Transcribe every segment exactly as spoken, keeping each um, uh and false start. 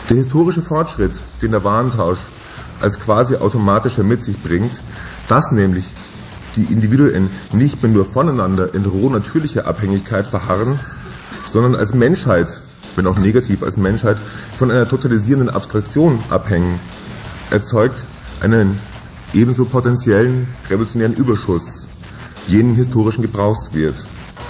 Der historische Fortschritt, den der Warentausch als quasi automatischer mit sich bringt, dass nämlich die Individuen nicht mehr nur voneinander in roh natürlicher Abhängigkeit verharren, sondern als Menschheit, wenn auch negativ als Menschheit, von einer totalisierenden Abstraktion abhängen, erzeugt einen ebenso potenziellen revolutionären Überschuss, jenen historischen Gebrauchswert.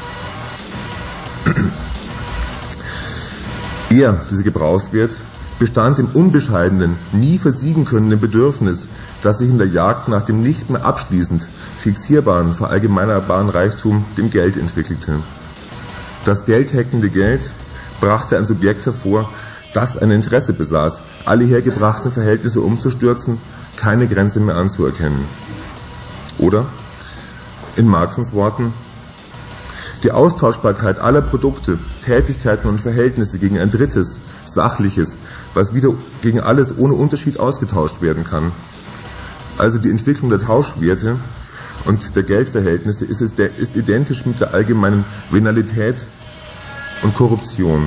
Er, dieser Gebrauchswert, bestand im unbescheidenen, nie versiegen könnenden Bedürfnis, das sich in der Jagd nach dem nicht mehr abschließend fixierbaren, verallgemeinerbaren Reichtum, dem Geld, entwickelte. Das geldheckende Geld brachte ein Subjekt hervor, das ein Interesse besaß, alle hergebrachten Verhältnisse umzustürzen, keine Grenze mehr anzuerkennen. Oder, in Marxens Worten, die Austauschbarkeit aller Produkte, Tätigkeiten und Verhältnisse gegen ein drittes, sachliches, was wieder gegen alles ohne Unterschied ausgetauscht werden kann. Also die Entwicklung der Tauschwerte und der Geldverhältnisse ist, es, ist identisch mit der allgemeinen Venalität und Korruption.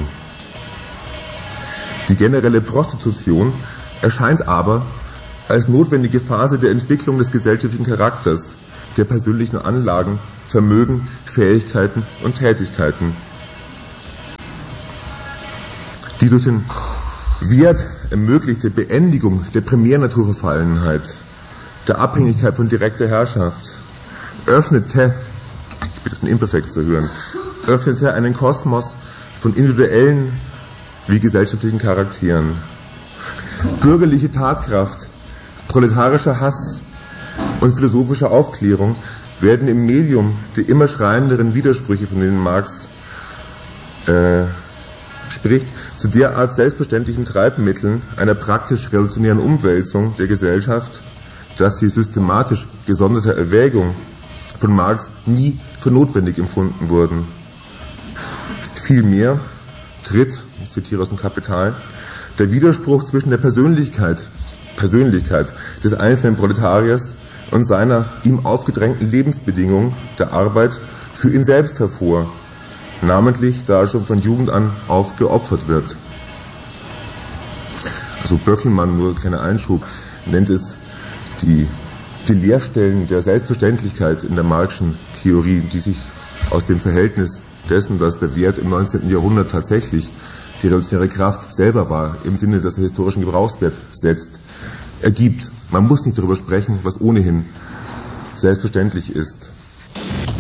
Die generelle Prostitution erscheint aber als notwendige Phase der Entwicklung des gesellschaftlichen Charakters, der persönlichen Anlagen, Vermögen, Fähigkeiten und Tätigkeiten, die durch den Wert ermöglichte Beendigung der Primärnaturverfallenheit, der Abhängigkeit von direkter Herrschaft, öffnete, ich bitte den Imperfekt zu hören, öffnete einen Kosmos von individuellen wie gesellschaftlichen Charakteren. Bürgerliche Tatkraft, proletarischer Hass und philosophische Aufklärung werden im Medium der immer schreienderen Widersprüche, von denen Marx äh, spricht, zu derart selbstverständlichen Treibmitteln einer praktisch revolutionären Umwälzung der Gesellschaft, dass die systematisch gesonderte Erwägung von Marx nie für notwendig empfunden wurden. Vielmehr tritt, ich zitiere aus dem Kapital, der Widerspruch zwischen der Persönlichkeit, Persönlichkeit des einzelnen Proletariers und seiner ihm aufgedrängten Lebensbedingungen der Arbeit für ihn selbst hervor, namentlich da er schon von Jugend an aufgeopfert wird. Also Böckelmann, nur ein kleiner Einschub, nennt es die, die Leerstellen der Selbstverständlichkeit in der Marxischen Theorie, die sich aus dem Verhältnis dessen, dass der Wert im neunzehnten Jahrhundert tatsächlich die revolutionäre Kraft selber war, im Sinne, dass er historischen Gebrauchswert setzt, ergibt. Man muss nicht darüber sprechen, was ohnehin selbstverständlich ist.